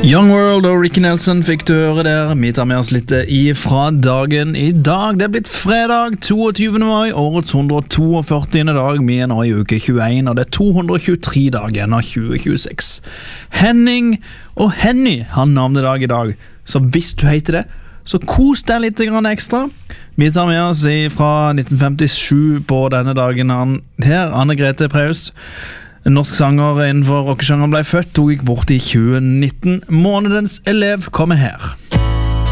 Young World og Ricky Nelson fikk du høre der. Vi tar med oss litt ifra dagen i dag. Det er blitt fredag 22. mai, årets 142. dag. Vi er nå i uke 21, og det er 223 dager igjen av 2026. Henning og Henny har navnedag i dag, så hvis du heter det, så kos deg litt ekstra. Vi tar med oss fra 1957 på denne dagen her, Anne-Grete Preus. En norsk sanger innenfor rockesjangeren ble født og gikk bort i 2019. Månedens elev kommer her.